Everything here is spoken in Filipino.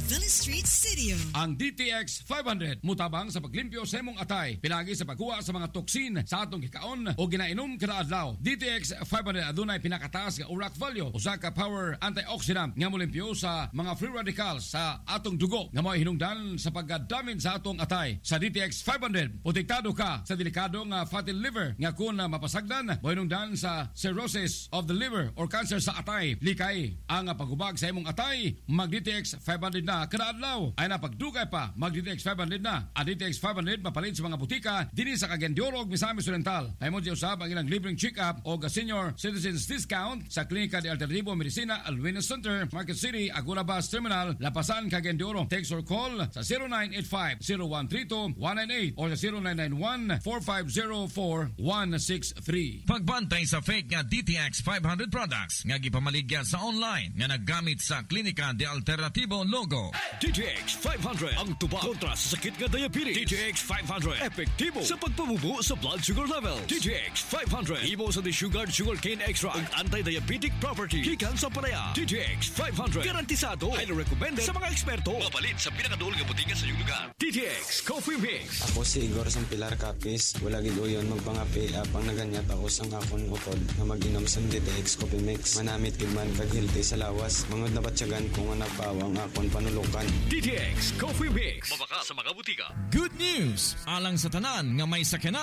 Villa Street Studio. Ang DTX 500 mutabang sa paglimpyo sa imong atay, pinagi sa pagkuha sa mga toksin sa atong gikaon o ginainom kada adlaw. DTX 500 adunay pinakataas nga URAC value, usa ka power antioxidant nga molimpyo sa mga free radicals sa atong dugo nga mao hinungdan sa pagdamage sa atong atay. Sa DTX 500, protektado ka sa delikado nga fatty liver nga kung mapasagdan, mao hinungdan sa cirrhosis of the liver or cancer sa atay. Likay ang paghubag sa imong atay, mag DTX 500 na kada adlaw. Ay na pagdugay pa, mag DTX 500 na. Ang DTX 500 mapalit sa mga butika dinhi sa Cagayan Misamis Oriental. Ay mo di usab ang ilang libreng check-up o senior citizens discount sa Klinika de Alternativo Medicina Alwina Center, Market City, Agula Bus Terminal, Lapasan, Cagayan de Oro. Text or call sa 0985-0132-198 o sa 0991-4504-163. Pagbantay sa fake nga DTX 500 products nga gipamaligya sa online nga naggamit sa Klinika de Alternativo logo. DTX 500 ang tubag kontra sa sakit nga diabetes. DTX 500 epektibo sa pagpamubo sa blood sugar level. DTX 500 imo sa desugared sugarcane extract ug anti-diabetic property gikan sa palaya. DTX 500 garantisado, highly recommended sa mga eksperto. Mapalit sa pinakaduol nga butika sa iyong lugar. DTX Coffee Mix. Ako si Igor Sampilar Capis. Wala gid uyon magpangapi apang naganyat ako sang akon utod na mag-inom sa DTX Coffee Mix. Manamit gid man kag healthy sa lawas. Mangod na batyagan kung nga nagpawang akon panulukan. DTX Coffee Mix. Mabaka sa mga butika. Good news! Alang sa tanan nga may sakyanan